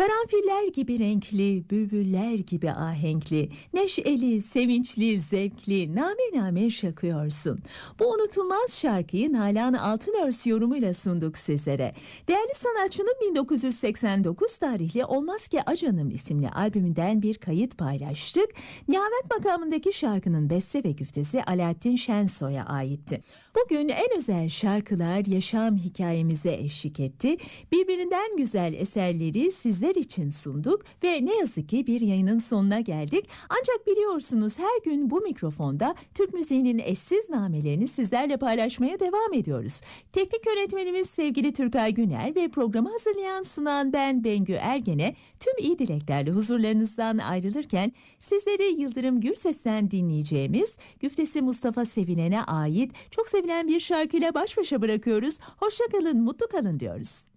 Karanfiller gibi renkli, bülbüller gibi ahenkli, neşeli, sevinçli, zevkli, name name şakıyorsun. Bu unutulmaz şarkıyı Nalan Altınörs yorumuyla sunduk sizlere. Değerli sanatçının 1989 tarihli Olmaz Ki Acanım isimli albümünden bir kayıt paylaştık. Nihavet makamındaki şarkının beste ve güftesi Alaaddin Şensoy'a aitti. Bugün en özel şarkılar yaşam hikayemize eşlik etti. Birbirinden güzel eserleri sizler için sunduk ve ne yazık ki bir yayının sonuna geldik. Ancak biliyorsunuz her gün bu mikrofonda Türk müziğinin eşsiz namelerini sizlerle paylaşmaya devam ediyoruz. Teknik yönetmenimiz sevgili Türkay Güner ve programı hazırlayan sunan ben Bengü Ergen'e tüm iyi dileklerle huzurlarınızdan ayrılırken sizleri Yıldırım Gürses'ten dinleyeceğimiz güftesi Mustafa Sevinen'e ait çok sevilen bir şarkıyla baş başa bırakıyoruz. Hoşça kalın, mutlu kalın diyoruz.